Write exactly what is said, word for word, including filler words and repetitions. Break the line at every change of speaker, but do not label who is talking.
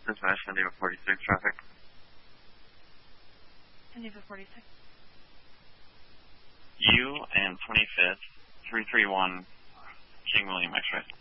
Dispatch, Indiva forty-six traffic.
Indiva forty-six.
U and twenty-fifth, three three one, King William X-ray.